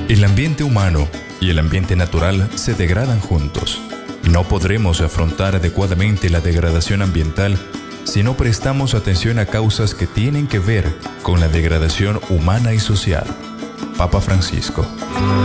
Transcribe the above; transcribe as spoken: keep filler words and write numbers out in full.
El ambiente humano y el ambiente natural se degradan juntos. No podremos afrontar adecuadamente la degradación ambiental si no prestamos atención a causas que tienen que ver con la degradación humana y social. Papa Francisco.